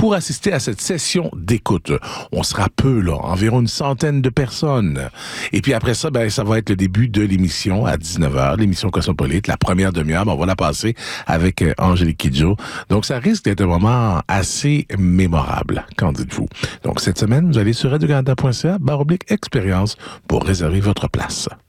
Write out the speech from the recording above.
pour assister à cette session d'écoute. On sera peu, là, environ une centaine de personnes. Et puis après ça, ça va être le début de l'émission à 19h, l'émission Cosmopolite, la première demi-heure. On va la passer avec Angélique Kidjo. Donc, ça risque d'être un moment assez mémorable. Qu'en dites-vous? Donc, cette semaine, vous allez sur radiocanada.ca/expérience pour réserver votre place.